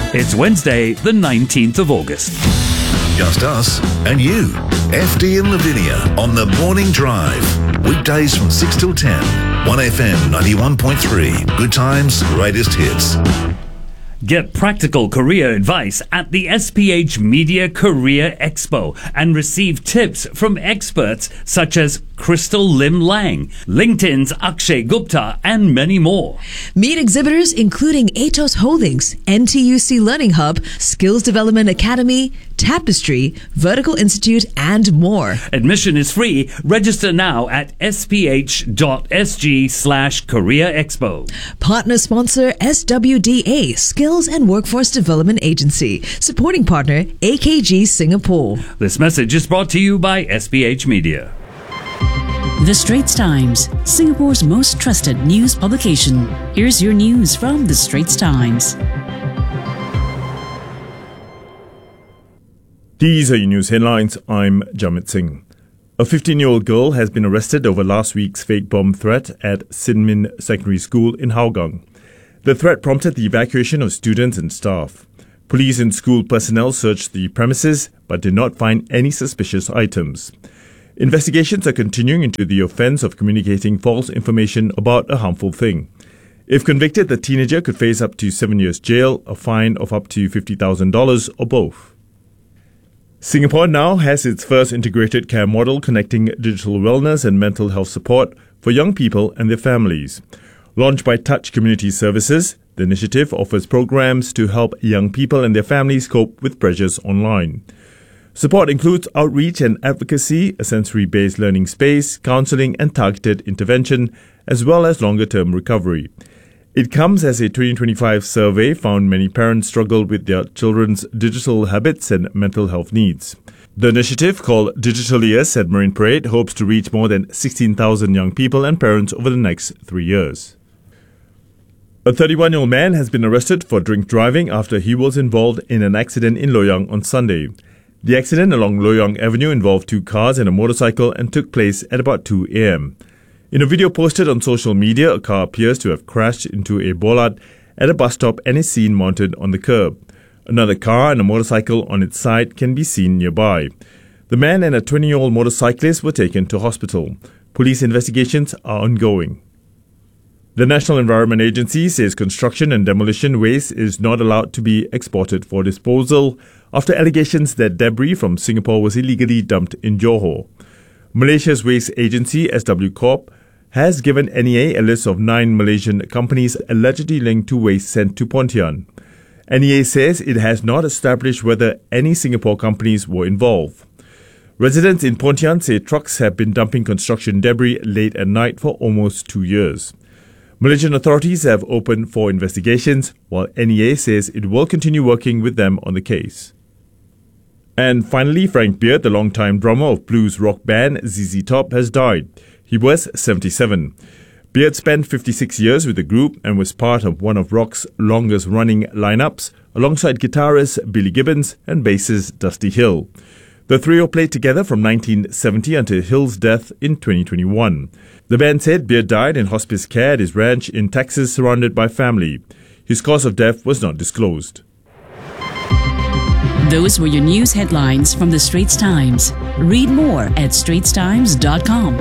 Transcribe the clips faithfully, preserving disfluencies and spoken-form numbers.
It's Wednesday, the nineteenth of August. Just us and you. F D and Lavinia on The Morning Drive. Weekdays from six till ten. one F M ninety-one point three. Good times, greatest hits. Get practical career advice at the S P H Media Career Expo and receive tips from experts such as Crystal Lim Lang, LinkedIn's Akshay Gupta, and many more. Meet exhibitors including Atos Holdings, N T U C Learning Hub, Skills Development Academy, Tapestry, Vertical Institute, and more. Admission is free. Register now at sph.sg slash career expo. Partner sponsor S W D A, Skills and Workforce Development Agency. Supporting partner A K G Singapore. This message is brought to you by S P H Media. The Straits Times, Singapore's most trusted news publication. Here's your news from The Straits Times. These are your news headlines. I'm Jamit Singh. A fifteen-year-old girl has been arrested over last week's fake bomb threat at Sin Min Secondary School in Hougang. The threat prompted the evacuation of students and staff. Police and school personnel searched the premises but did not find any suspicious items. Investigations are continuing into the offence of communicating false information about a harmful thing. If convicted, the teenager could face up to seven years jail, a fine of up to fifty thousand dollars, or both. Singapore now has its first integrated care model connecting digital wellness and mental health support for young people and their families. Launched by Touch Community Services, the initiative offers programs to help young people and their families cope with pressures online. Support includes outreach and advocacy, a sensory-based learning space, counseling and targeted intervention, as well as longer-term recovery. It comes as a twenty twenty-five survey found many parents struggle with their children's digital habits and mental health needs. The initiative, called Digital Ears at Marine Parade, hopes to reach more than sixteen thousand young people and parents over the next three years. A thirty-one-year-old man has been arrested for drink driving after he was involved in an accident in Loyang on Sunday. The accident along Loyang Avenue involved two cars and a motorcycle and took place at about two a.m. In a video posted on social media, a car appears to have crashed into a bollard at a bus stop and is seen mounted on the curb. Another car and a motorcycle on its side can be seen nearby. The man and a twenty-year-old motorcyclist were taken to hospital. Police investigations are ongoing. The National Environment Agency says construction and demolition waste is not allowed to be exported for disposal after allegations that debris from Singapore was illegally dumped in Johor. Malaysia's waste agency, S W Corp, has given N E A a list of nine Malaysian companies allegedly linked to waste sent to Pontian. N E A says it has not established whether any Singapore companies were involved. Residents in Pontian say trucks have been dumping construction debris late at night for almost two years. Malaysian authorities have opened for investigations, while N E A says it will continue working with them on the case. And finally, Frank Beard, the longtime drummer of blues rock band Z Z Top, has died. He was seventy-seven. Beard spent fifty-six years with the group and was part of one of rock's longest-running lineups, alongside guitarist Billy Gibbons and bassist Dusty Hill. The trio played together from nineteen seventy until Hill's death in twenty twenty-one. The band said Beard died in hospice care at his ranch in Texas, surrounded by family. His cause of death was not disclosed. Those were your news headlines from The Straits Times. Read more at straits times dot com.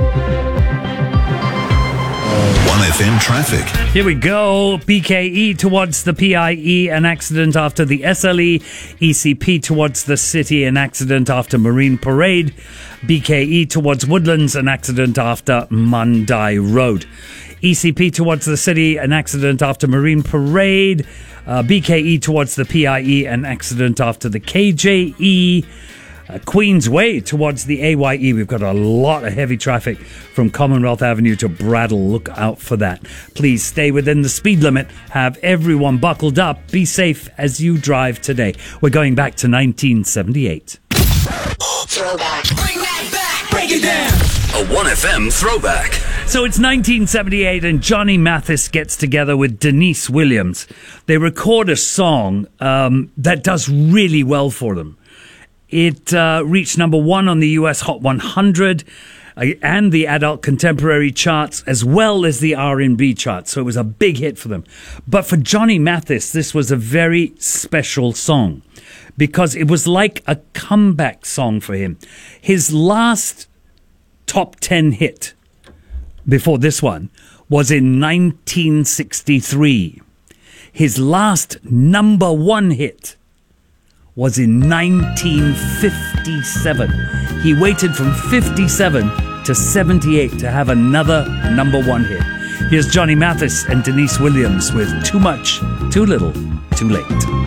one F M traffic. Here we go. B K E towards the P I E, an accident after the S L E. E C P towards the city, an accident after Marine Parade. B K E towards Woodlands, an accident after Mandai Road. E C P towards the city, an accident after Marine Parade. Uh, B K E towards the P I E, an accident after the K J E. Uh, Queensway towards the A Y E. We've got a lot of heavy traffic from Commonwealth Avenue to Bradle. Look out for that. Please stay within the speed limit. Have everyone buckled up. Be safe as you drive today. We're going back to nineteen seventy-eight. Throwback. Bring that back. Break it down. A one F M throwback. So it's nineteen seventy-eight and Johnny Mathis gets together with Denise Williams. They record a song um, that does really well for them. It uh, reached number one on the U S Hot one hundred uh, and the adult contemporary charts, as well as the R and B charts. So it was a big hit for them. But for Johnny Mathis, this was a very special song because it was like a comeback song for him. His last top ten hit before this one was in nineteen sixty-three. His last number one hit was in nineteen fifty-seven. He waited from fifty-seven to seventy-eight to have another number one hit. Here's Johnny Mathis and Denise Williams with Too Much, Too Little, Too Late.